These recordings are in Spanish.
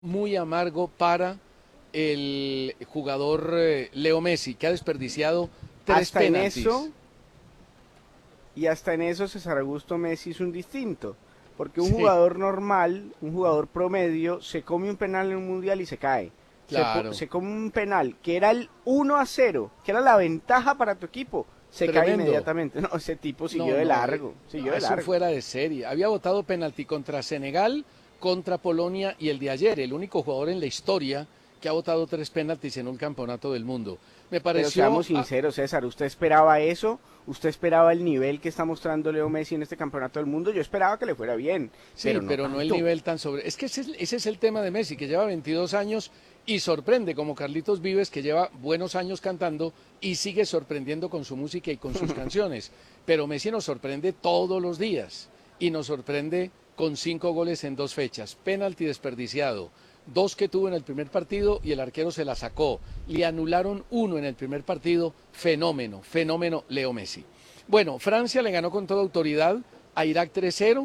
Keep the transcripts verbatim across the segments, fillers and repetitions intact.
muy amargo para el jugador eh, Leo Messi, que ha desperdiciado tres Hasta en eso, penaltis. y hasta en eso César Augusto Messi es un distinto. Porque un Sí, jugador normal, un jugador promedio, se come un penal en un mundial y se cae. Se, po- claro, se come un penal que era el uno a cero, que era la ventaja para tu equipo. Se cae tremendo. inmediatamente. No, ese tipo siguió No, de no, eh, largo, siguió no, de es un largo. fuera de serie. Había votado penalti contra Senegal, contra Polonia y el de ayer, el único jugador en la historia que ha votado tres penaltis en un campeonato del mundo. Me Pero pareció, seamos ah, sinceros, César, ¿usted esperaba eso? ¿Usted esperaba el nivel que está mostrando Leo Messi en este campeonato del mundo? Yo esperaba que le fuera bien, sí, pero no pero no el tanto. nivel tan sobre. Es que ese, es ese es el tema de Messi, que lleva veintidós años y sorprende, como Carlitos Vives, que lleva buenos años cantando y sigue sorprendiendo con su música y con sus canciones. Pero Messi nos sorprende todos los días y nos sorprende con cinco goles en dos fechas. Penalti desperdiciado, dos que tuvo en el primer partido y el arquero se la sacó. Le anularon uno en el primer partido. Fenómeno, fenómeno Leo Messi. Bueno, Francia le ganó con toda autoridad a Irak tres cero.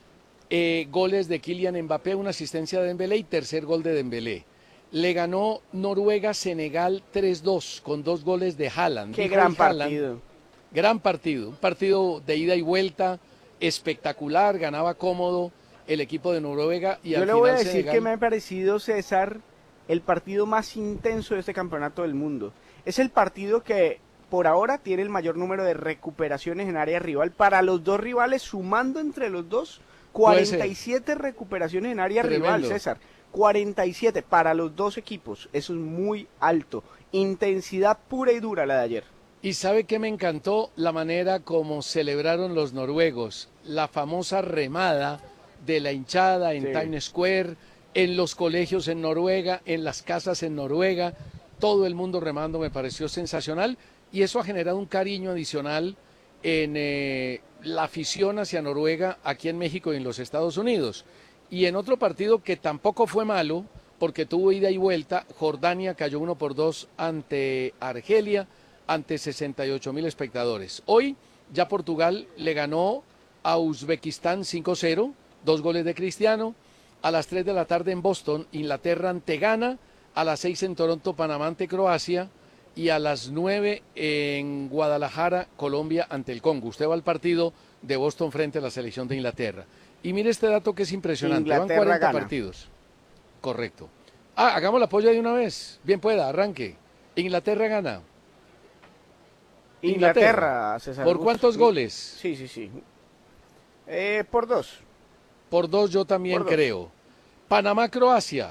Eh, goles de Kylian Mbappé, una asistencia de Dembélé y tercer gol de Dembélé. Le ganó Noruega-Senegal tres dos con dos goles de Haaland. Qué Dijo hoy gran Haaland, partido. gran partido, un partido de ida y vuelta, espectacular, ganaba cómodo el equipo de Noruega y Yo al le voy a final decir que Senegal. me ha parecido, César, el partido más intenso de este campeonato del mundo. Es el partido que por ahora tiene el mayor número de recuperaciones en área rival. Para los dos rivales, sumando entre los dos, Puede ser, cuarenta y siete recuperaciones en área rival, tremendo. César. cuarenta y siete para los dos equipos. Eso es muy alto. Intensidad pura y dura la de ayer. Y sabe que me encantó la manera como celebraron los noruegos, la famosa remada de la hinchada en Sí. Times Square, en los colegios en Noruega, en las casas en Noruega, todo el mundo remando me pareció sensacional y eso ha generado un cariño adicional en eh, la afición hacia Noruega aquí en México y en los Estados Unidos. Y en otro partido que tampoco fue malo, porque tuvo ida y vuelta, Jordania cayó uno por dos ante Argelia, ante sesenta y ocho mil espectadores. Hoy ya Portugal le ganó a Uzbekistán cinco cero, dos goles de Cristiano. A las tres de la tarde en Boston, Inglaterra ante Ghana. A las seis en Toronto, Panamá ante Croacia. Y a las nueve en Guadalajara, Colombia ante el Congo. Usted va al partido de Boston frente a la selección de Inglaterra. Y mire este dato que es impresionante. Van Inglaterra cuarenta gana. partidos. Correcto. Ah, hagamos la polla de una vez. Bien pueda, arranque. Inglaterra gana. Inglaterra. Inglaterra, César ¿Por Augusto. cuántos goles? Sí, sí, sí. Eh, por dos. Por dos yo también Por dos. creo. Panamá-Croacia.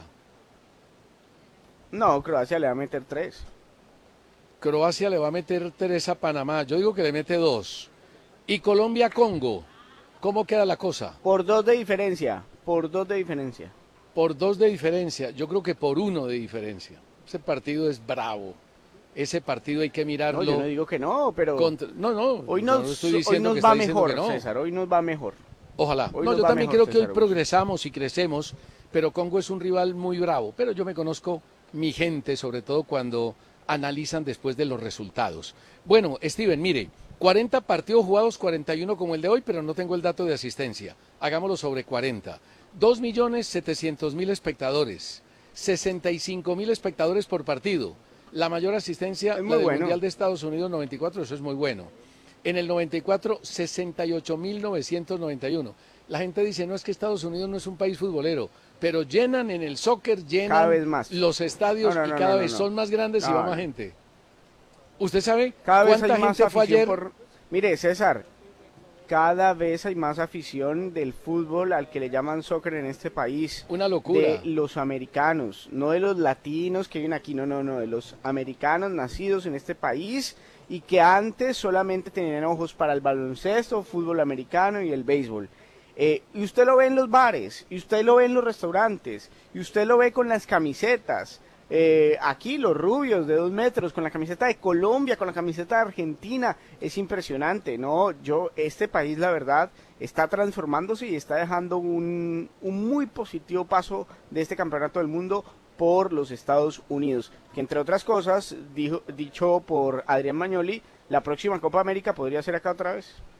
No, Croacia le va a meter tres. Croacia le va a meter tres a Panamá. Yo digo que le mete dos. Y Colombia-Congo. ¿Cómo queda la cosa? Por dos de diferencia. Por dos de diferencia. Por dos de diferencia. Yo creo que por uno de diferencia. Ese partido es bravo. Ese partido hay que No, yo no mirarlo digo que no, pero contra... No, no, hoy yo no nos, estoy hoy diciendo que nos está va diciendo que mejor, no. César. Hoy nos va mejor. Ojalá. Hoy No, nos yo va también mejor, creo que hoy César Augusto. progresamos y crecemos, pero Congo es un rival muy bravo. Pero yo me conozco mi gente, sobre todo cuando analizan después de los resultados. Bueno, Steven, mire, cuarenta partidos jugados, cuarenta y uno como el de hoy, pero no tengo el dato de asistencia. Hagámoslo sobre cuarenta. dos millones setecientos mil espectadores, sesenta y cinco mil espectadores por partido. La mayor asistencia, Es la muy del bueno. Mundial de Estados Unidos noventa y cuatro, eso es muy bueno. En el noventa y cuatro, sesenta y ocho mil novecientos noventa y uno. La gente dice, no es que Estados Unidos no es un país futbolero, pero llenan en el soccer, Cada llenan vez más. los No, estadios no, y no, no, cada no, vez no. son más grandes y va No, más no. gente. ¿Usted sabe Cada vez hay cuánta más gente fue afición ayer? por... Mire, César, cada vez hay más afición del fútbol al que le llaman soccer en este país, Una de locura. los americanos, no de los latinos que viven aquí, no, no, no, de los americanos nacidos en este país y que antes solamente tenían ojos para el baloncesto, fútbol americano y el béisbol. Eh, y usted lo ve en los bares, y usted lo ve en los restaurantes, y usted lo ve con las camisetas. Eh, aquí los rubios de dos metros con la camiseta de Colombia, con la camiseta de Argentina, es impresionante, ¿no? Yo, este país, la verdad, está transformándose y está dejando un, un muy positivo paso de este campeonato del mundo por los Estados Unidos, que entre otras cosas, dijo, dicho por Adrián Magnoli, la próxima Copa América podría ser acá otra vez.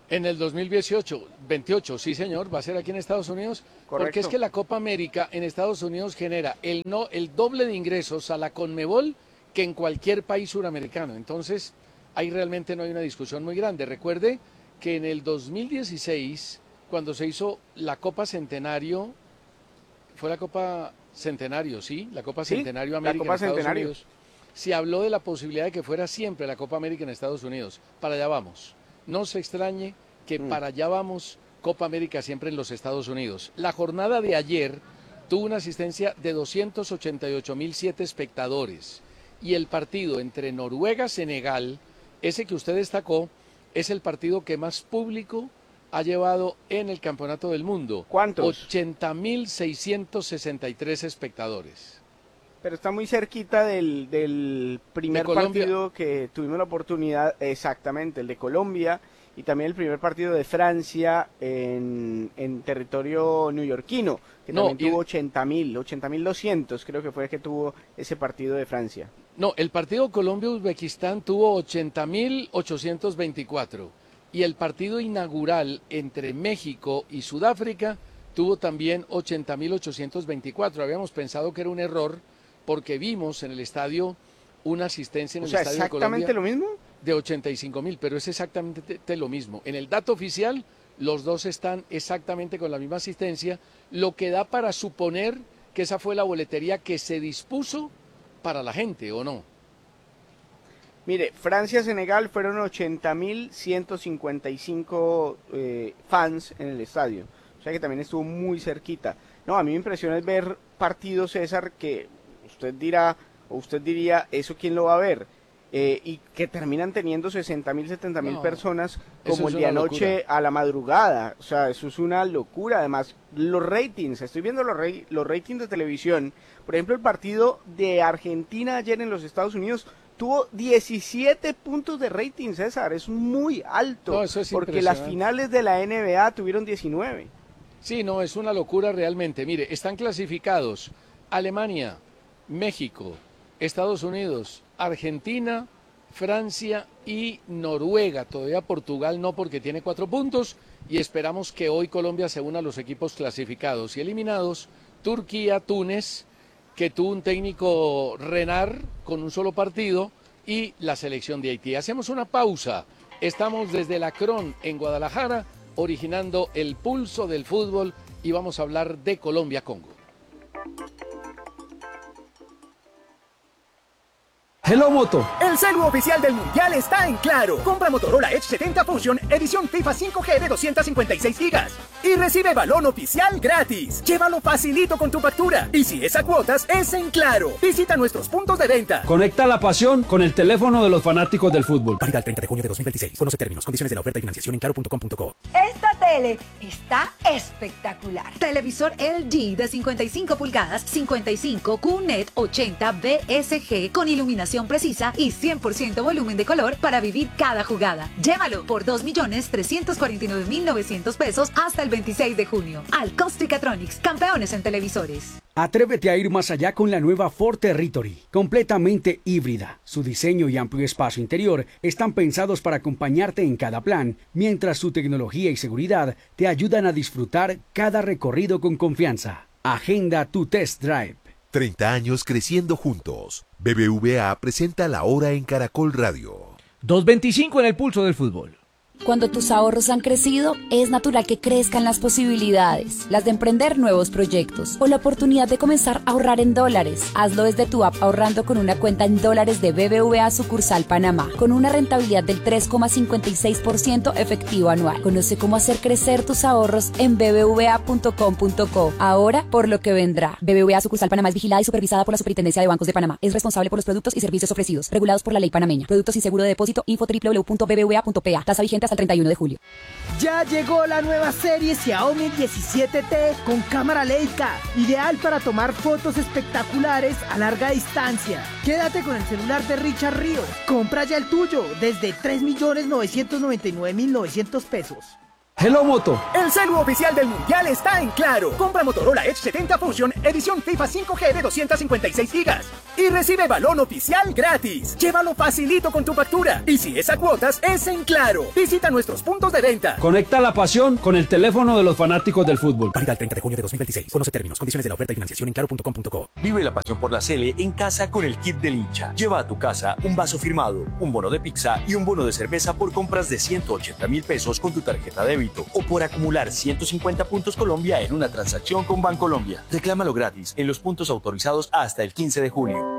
En el dos mil dieciocho, veintiocho, sí señor, va a ser aquí en Estados Unidos, Correcto. Porque es que la Copa América en Estados Unidos genera el, no, el doble de ingresos a la Conmebol que en cualquier país suramericano. Entonces, ahí realmente no hay una discusión muy grande. Recuerde que en el dos mil dieciséis, cuando se hizo la Copa Centenario, fue la Copa Centenario, ¿sí? La Copa Sí, Centenario la América Copa en Estados Centenario. Unidos. Se habló de la posibilidad de que fuera siempre la Copa América en Estados Unidos. Para allá vamos. No se extrañe que Mm. para allá vamos, Copa América siempre en los Estados Unidos. La jornada de ayer tuvo una asistencia de doscientos ochenta y ocho mil siete espectadores. Y el partido entre Noruega-Senegal, ese que usted destacó, es el partido que más público ha llevado en el Campeonato del Mundo. ¿Cuántos? ochenta mil seiscientos sesenta y tres espectadores. Pero está muy cerquita del, del primer De Colombia. partido que tuvimos la oportunidad, exactamente, el de Colombia, y también el primer partido de Francia en, en territorio neoyorquino, que No, también y- tuvo ochenta mil, ochenta mil doscientos, creo que fue el que tuvo ese partido de Francia. No, el partido Colombia-Uzbekistán tuvo ochenta mil ochocientos veinticuatro y el partido inaugural entre México y Sudáfrica tuvo también ochenta mil ochocientos veinticuatro. Habíamos pensado que era un error porque vimos en el estadio una asistencia en O el sea, estadio de exactamente Colombia lo mismo. de ochenta y cinco mil, pero es exactamente te- te lo mismo. En el dato oficial, los dos están exactamente con la misma asistencia, lo que da para suponer que esa fue la boletería que se dispuso para la gente, ¿o no? Mire, Francia-Senegal fueron ochenta mil ciento cincuenta y cinco eh, fans en el estadio. O sea que también estuvo muy cerquita. No, a mí me impresiona es ver partidos, César, que usted dirá, o usted diría, ¿eso quién lo va a ver? Eh, y que terminan teniendo sesenta mil, setenta mil No, personas eso como es el de una anoche locura. a la madrugada. O sea, eso es una locura. Además, los ratings, estoy viendo los, ra- los ratings de televisión. Por ejemplo, el partido de Argentina ayer en los Estados Unidos tuvo diecisiete puntos de rating, César. Es muy alto. No, eso es porque las impresionante. finales de la N B A tuvieron diecinueve. Sí, no, es una locura realmente. Mire, están clasificados Alemania, México, Estados Unidos, Argentina, Francia y Noruega. Todavía Portugal no, porque tiene cuatro puntos y esperamos que hoy Colombia se una a los equipos clasificados y eliminados. Turquía, Túnez, que tuvo un técnico Renar con un solo partido, y la selección de Haití. Hacemos una pausa. Estamos desde la Cron en Guadalajara, originando el pulso del fútbol, y vamos a hablar de Colombia-Congo. Hello Moto. El celu oficial del Mundial está en Claro. Compra Motorola Edge setenta Fusion, edición FIFA cinco G de doscientos cincuenta y seis gigas. Y recibe balón oficial gratis. Llévalo facilito con tu factura. Y si es a cuotas, es en Claro. Visita nuestros puntos de venta. Conecta la pasión con el teléfono de los fanáticos del fútbol. Válida el treinta de junio de dos mil veintiséis. Conoce términos, condiciones de la oferta y financiación en claro punto com punto co. Esta tele está espectacular. Televisor L G de cincuenta y cinco pulgadas, cincuenta y cinco Q net ochenta B S G con iluminación precisa y cien por ciento volumen de color para vivir cada jugada. Llévalo por dos millones trescientos cuarenta y nueve mil novecientos pesos hasta el veintiséis de junio. Alcostricatronics, campeones en televisores. Atrévete a ir más allá con la nueva Ford Territory, completamente híbrida. Su diseño y amplio espacio interior están pensados para acompañarte en cada plan, mientras su tecnología y seguridad te ayudan a disfrutar cada recorrido con confianza. Agenda tu test drive. treinta años creciendo juntos. B B V A presenta La Hora en Caracol Radio. dos veinticinco en el pulso del fútbol. Cuando tus ahorros han crecido, es natural que crezcan las posibilidades, las de emprender nuevos proyectos o la oportunidad de comenzar a ahorrar en dólares. Hazlo desde tu app ahorrando con una cuenta en dólares de B B V A sucursal Panamá, con una rentabilidad del tres coma cincuenta y seis por ciento efectivo anual. Conoce cómo hacer crecer tus ahorros en b b v a punto com punto co. Ahora, por lo que vendrá. B B V A sucursal Panamá es vigilada y supervisada por la Superintendencia de Bancos de Panamá. Es responsable por los productos y servicios ofrecidos, regulados por la ley panameña. Productos sin seguro de depósito. Info doble u doble u doble u punto b b v a punto p a. Tasa vigente hasta el treinta y uno de julio. Ya llegó la nueva serie Xiaomi diecisiete T con cámara Leica, ideal para tomar fotos espectaculares a larga distancia. Quédate con el celular de Richard Ríos. Compra ya el tuyo desde tres millones novecientos noventa y nueve mil novecientos pesos. Hello Moto. El celu oficial del Mundial está en Claro. Compra Motorola Edge setenta Fusion, edición FIFA cinco G de doscientas cincuenta y seis gigas. Y recibe balón oficial gratis. Llévalo facilito con tu factura. Y si es a cuotas, es en Claro. Visita nuestros puntos de venta. Conecta la pasión con el teléfono de los fanáticos del fútbol. Válida el treinta de junio de dos mil veintiséis. Conoce términos, condiciones de la oferta y financiación en claro punto com punto co. Vive la pasión por la Sele en casa con el kit del hincha. Lleva a tu casa un vaso firmado, un bono de pizza y un bono de cerveza por compras de ciento ochenta mil pesos con tu tarjeta débito o por acumular ciento cincuenta puntos Colombia en una transacción con Bancolombia. Reclámalo gratis en los puntos autorizados hasta el quince de junio.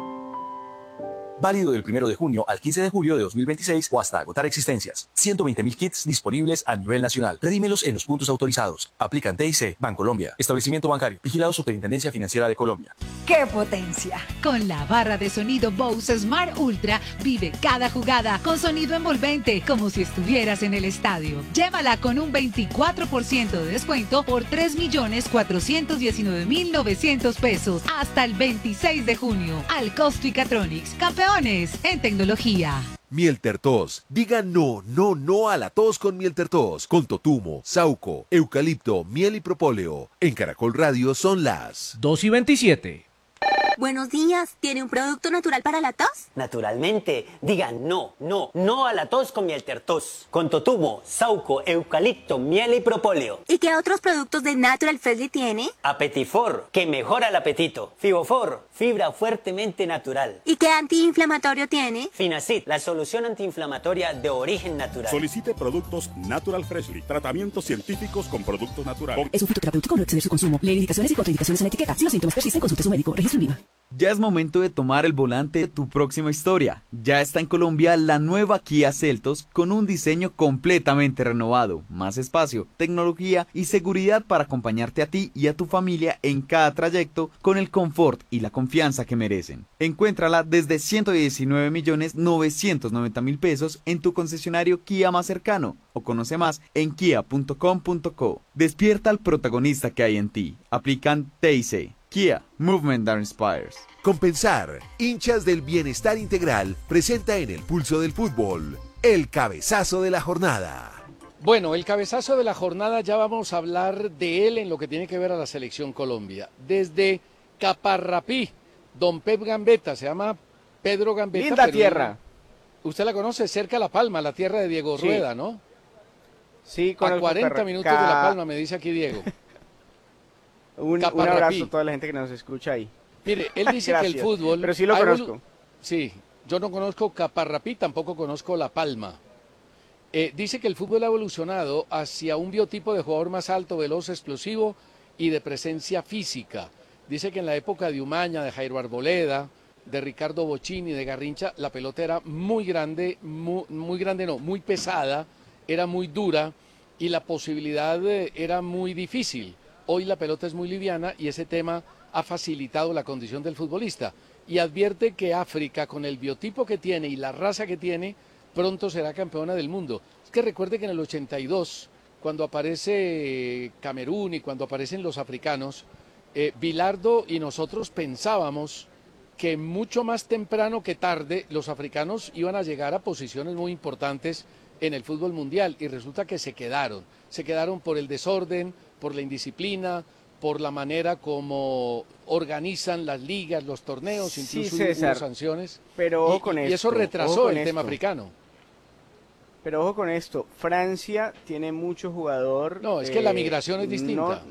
Válido del primero de junio al quince de julio de dos mil veintiséis o hasta agotar existencias. ciento veinte mil kits disponibles a nivel nacional. Redímelos en los puntos autorizados. Aplican T I C, Bancolombia. Establecimiento bancario. Vigilado Superintendencia Financiera de Colombia. ¡Qué potencia! Con la barra de sonido Bose Smart Ultra, vive cada jugada con sonido envolvente, como si estuvieras en el estadio. Llévala con un veinticuatro por ciento de descuento por tres millones cuatrocientos diecinueve mil novecientos pesos hasta el veintiséis de junio. Al Costo y Catronics, campeones en tecnología. Miel Tertos. Diga no, no, no a la tos con Miel Tertos. Con totumo, sauco, eucalipto, miel y propóleo. En Caracol Radio son las dos y veintisiete. Buenos días, ¿tiene un producto natural para la tos? Naturalmente, digan no, no, no a la tos con Miel Tertos. Con totumo, sauco, eucalipto, miel y propóleo. ¿Y qué otros productos de Natural Freshly tiene? Apetifor, que mejora el apetito. Fibofor, fibra fuertemente natural. ¿Y qué antiinflamatorio tiene? Finacid, la solución antiinflamatoria de origen natural. Solicite productos Natural Freshly, tratamientos científicos con productos naturales. Es un fitoterapéutico, no exceder su consumo. Lee indicaciones y contraindicaciones en la etiqueta. Si los síntomas persisten, consulte a su médico. Registro INVIMA. Ya es momento de tomar el volante de tu próxima historia. Ya está en Colombia la nueva Kia Seltos con un diseño completamente renovado, más espacio, tecnología y seguridad para acompañarte a ti y a tu familia en cada trayecto con el confort y la confianza que merecen. Encuéntrala desde ciento diecinueve millones novecientos noventa mil pesos en tu concesionario Kia más cercano o conoce más en kia punto com punto co. Despierta al protagonista que hay en ti. Aplican T I C. Kia, Movement that Inspires. Compensar, hinchas del bienestar integral, presenta en el pulso del fútbol el cabezazo de la jornada. Bueno, el cabezazo de la jornada ya vamos a hablar de él en lo que tiene que ver a la selección Colombia. Desde Caparrapí, don Pep Gambetta, se llama Pedro Gambetta. Linda tierra. Usted la conoce, cerca de La Palma, la tierra de Diego sí. Rueda, ¿no? Sí, a cuarenta minutos Ca... de La Palma, me dice aquí Diego. Un, un abrazo a toda la gente que nos escucha ahí. Mire, él dice que el fútbol... Pero sí lo conozco. Evol... Sí, yo no conozco Caparrapí, tampoco conozco La Palma. Eh, dice que el fútbol ha evolucionado hacia un biotipo de jugador más alto, veloz, explosivo y de presencia física. Dice que en la época de Umaña, de Jairo Arboleda, de Ricardo Bochini, de Garrincha, la pelota era muy grande, muy, muy grande no, muy pesada, era muy dura y la posibilidad eh, era muy difícil. Hoy la pelota es muy liviana y ese tema ha facilitado la condición del futbolista. Y advierte que África, con el biotipo que tiene y la raza que tiene, pronto será campeona del mundo. Es que recuerde que en el ochenta y dos, cuando aparece Camerún y cuando aparecen los africanos, eh, Bilardo y nosotros pensábamos que mucho más temprano que tarde los africanos iban a llegar a posiciones muy importantes en el fútbol mundial y resulta que se quedaron. Se quedaron por el desorden, por la indisciplina, por la manera como organizan las ligas, los torneos, incluso sí, César, hubo sanciones. Pero ojo y, con y esto, eso retrasó el esto. tema africano. Pero ojo con esto, Francia tiene mucho jugador... No, es que eh, la migración es distinta. No,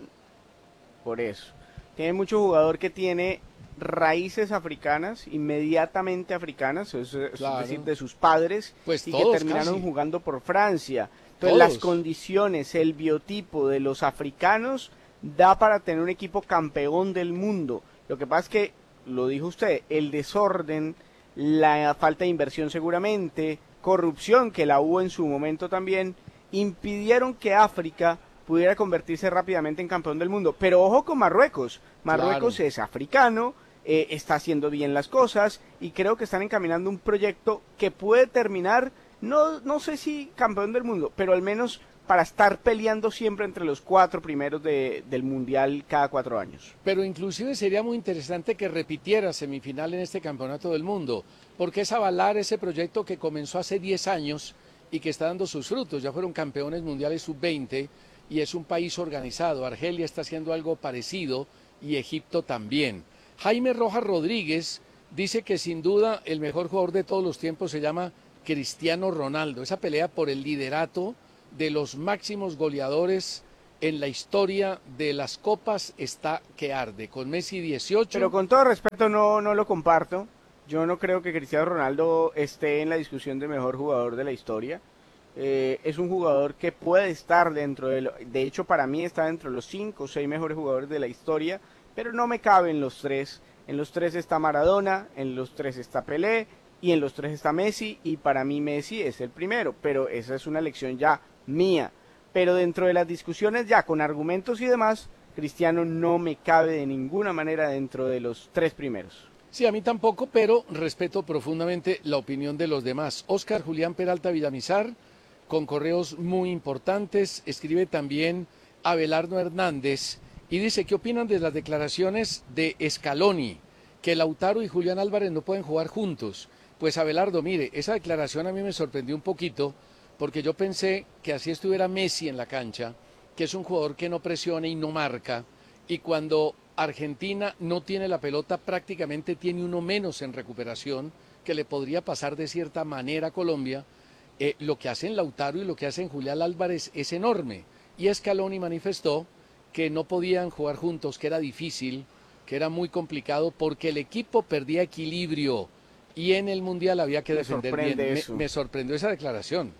por eso. Tiene mucho jugador que tiene raíces africanas, inmediatamente africanas, eso, claro. Es decir, de sus padres, pues y todos, que terminaron casi. jugando por Francia. Entonces todos. las condiciones, el biotipo de los africanos da para tener un equipo campeón del mundo. Lo que pasa es que, lo dijo usted, el desorden, la falta de inversión seguramente, corrupción, que la hubo en su momento también, impidieron que África pudiera convertirse rápidamente en campeón del mundo. Pero ojo con Marruecos, Marruecos claro. es africano, eh, está haciendo bien las cosas y creo que están encaminando un proyecto que puede terminar, no, no sé si campeón del mundo, pero al menos para estar peleando siempre entre los cuatro primeros de, del Mundial cada cuatro años. Pero inclusive sería muy interesante que repitiera semifinal en este Campeonato del Mundo, porque es avalar ese proyecto que comenzó hace diez años y que está dando sus frutos. Ya fueron campeones mundiales sub veinte y es un país organizado. Argelia está haciendo algo parecido y Egipto también. Jaime Rojas Rodríguez dice que sin duda el mejor jugador de todos los tiempos se llama Cristiano Ronaldo. Esa pelea por el liderato de los máximos goleadores en la historia de las copas está que arde, con Messi dieciocho. Pero con todo respeto no, no lo comparto. Yo no creo que Cristiano Ronaldo esté en la discusión de mejor jugador de la historia. Eh, es un jugador que puede estar dentro de... Lo, de hecho, para mí está dentro de los cinco o seis mejores jugadores de la historia, pero no me cabe en los tres. En los tres está Maradona, en los tres está Pelé y en los tres está Messi, y para mí Messi es el primero, pero esa es una elección ya mía. Pero dentro de las discusiones ya con argumentos y demás, Cristiano no me cabe de ninguna manera dentro de los tres primeros. Sí, a mí tampoco, pero respeto profundamente la opinión de los demás. Óscar Julián Peralta Villamizar, con correos muy importantes, escribe también Abelardo Hernández y dice, ¿qué opinan de las declaraciones de Scaloni, que Lautaro y Julián Álvarez no pueden jugar juntos? Pues Abelardo, mire, esa declaración a mí me sorprendió un poquito, porque yo pensé que así estuviera Messi en la cancha, que es un jugador que no presiona y no marca, y cuando Argentina no tiene la pelota prácticamente tiene uno menos en recuperación, que le podría pasar de cierta manera a Colombia. Eh, lo que hacen Lautaro y lo que hacen Julián Álvarez es enorme, y Scaloni manifestó que no podían jugar juntos, que era difícil, que era muy complicado, porque el equipo perdía equilibrio, y en el Mundial había que defender bien. Me, me sorprendió esa declaración.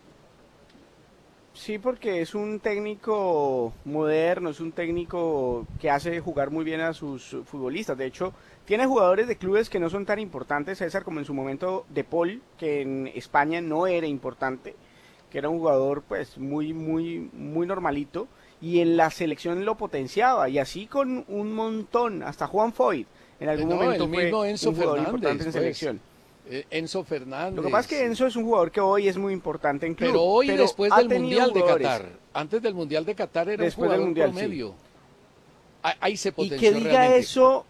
Sí, porque es un técnico moderno, es un técnico que hace jugar muy bien a sus futbolistas. De hecho, tiene jugadores de clubes que no son tan importantes, César, como en su momento De Paul, que en España no era importante, que era un jugador pues muy, muy, muy normalito, y en la selección lo potenciaba, y así con un montón, hasta Juan Foyt, en algún no, momento el fue mismo Enzo un jugador Fernández, importante en pues. selección. Enzo Fernández. Lo que pasa es que Enzo es un jugador que hoy es muy importante en club. Pero hoy pero después del Mundial de Qatar. Antes del Mundial de Qatar era después un jugador mundial, promedio. Sí. Ahí se potenció y que diga realmente. eso,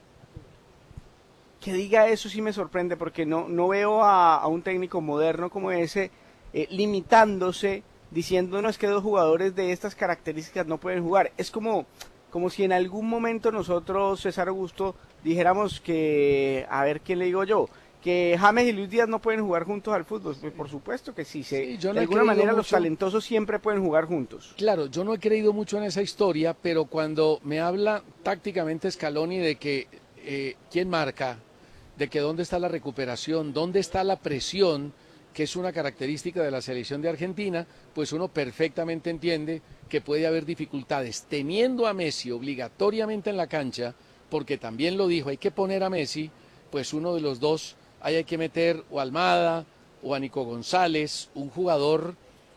que diga eso sí me sorprende, porque no, no veo a, a un técnico moderno como ese eh, limitándose, diciéndonos que dos jugadores de estas características no pueden jugar. Es como, como si en algún momento nosotros, César Augusto, dijéramos que, a ver qué le digo yo, que James y Luis Díaz no pueden jugar juntos al fútbol. Pues por supuesto que sí, se, sí yo no de alguna manera mucho. Los talentosos siempre pueden jugar juntos. Claro, yo no he creído mucho en esa historia, pero cuando me habla tácticamente Scaloni de que eh, quién marca, de que dónde está la recuperación, dónde está la presión, que es una característica de la selección de Argentina, pues uno perfectamente entiende que puede haber dificultades. Teniendo a Messi obligatoriamente en la cancha, porque también lo dijo, hay que poner a Messi, pues uno de los dos, ahí hay que meter o a Almada o a Nico González, un jugador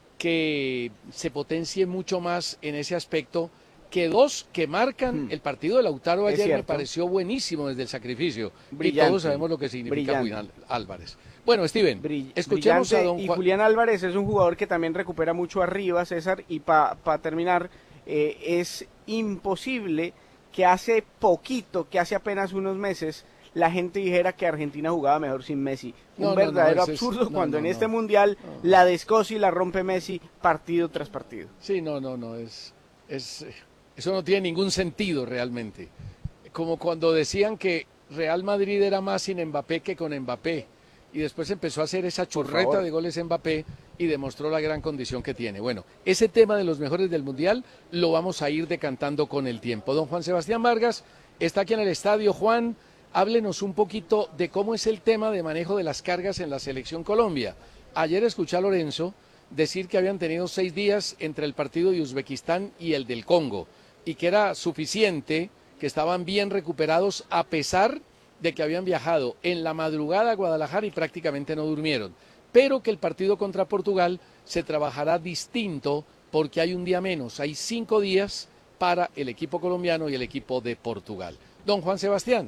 que se potencie mucho más en ese aspecto que dos que marcan. Hmm. El partido de Lautaro ayer me pareció buenísimo desde el sacrificio. Brillante. Y todos sabemos lo que significa Julián Álvarez. Bueno, Steven, Brill escuchemos brillante. a don Juan. Y Julián Álvarez es un jugador que también recupera mucho arriba, César, y para pa terminar, eh, es imposible que hace poquito, que hace apenas unos meses, la gente dijera que Argentina jugaba mejor sin Messi. Un no, verdadero no, no, absurdo es, no, cuando no, en este no, Mundial no. la descoce y la rompe Messi partido tras partido. Sí, no, no, no, es, es, eso no tiene ningún sentido realmente. Como cuando decían que Real Madrid era más sin Mbappé que con Mbappé, y después empezó a hacer esa churreta de goles Mbappé y demostró la gran condición que tiene. Bueno, ese tema de los mejores del Mundial lo vamos a ir decantando con el tiempo. Don Juan Sebastián Vargas está aquí en el estadio. Juan, háblenos un poquito de cómo es el tema de manejo de las cargas en la Selección Colombia. Ayer escuché a Lorenzo decir que habían tenido seis días entre el partido de Uzbekistán y el del Congo, y que era suficiente, que estaban bien recuperados a pesar de que habían viajado en la madrugada a Guadalajara y prácticamente no durmieron, pero que el partido contra Portugal se trabajará distinto porque hay un día menos, hay cinco días para el equipo colombiano y el equipo de Portugal. Don Juan Sebastián.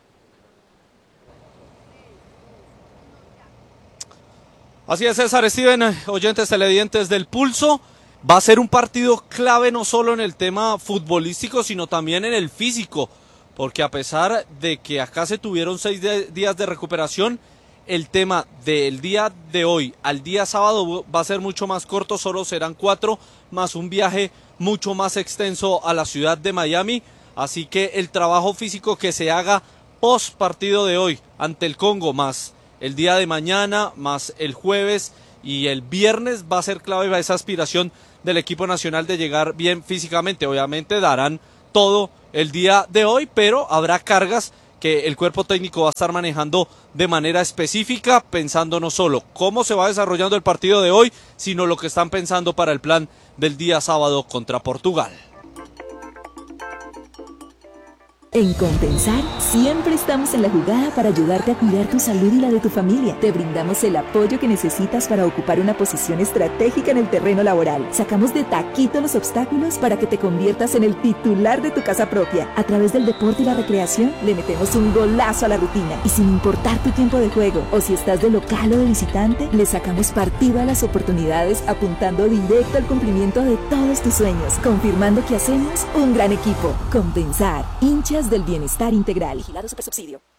Así es, César, Steven, oyentes televidentes del Pulso, va a ser un partido clave no solo en el tema futbolístico, sino también en el físico, porque a pesar de que acá se tuvieron seis de, días de recuperación, el tema del día de hoy al día sábado va a ser mucho más corto, solo serán cuatro, más un viaje mucho más extenso a la ciudad de Miami, así que el trabajo físico que se haga post partido de hoy ante el Congo, más el día de mañana, más el jueves y el viernes va a ser clave para esa aspiración del equipo nacional de llegar bien físicamente. Obviamente darán todo el día de hoy, pero habrá cargas que el cuerpo técnico va a estar manejando de manera específica, pensando no solo cómo se va desarrollando el partido de hoy, sino lo que están pensando para el plan del día sábado contra Portugal. En Compensar, siempre estamos en la jugada para ayudarte a cuidar tu salud y la de tu familia. Te brindamos el apoyo que necesitas para ocupar una posición estratégica en el terreno laboral. Sacamos de taquito los obstáculos para que te conviertas en el titular de tu casa propia. A través del deporte y la recreación, le metemos un golazo a la rutina. Y sin importar tu tiempo de juego, o si estás de local o de visitante, le sacamos partido a las oportunidades apuntando directo al cumplimiento de todos tus sueños, confirmando que hacemos un gran equipo. Compensar, hinchas del bienestar integral. Vigilado Supersubsidio.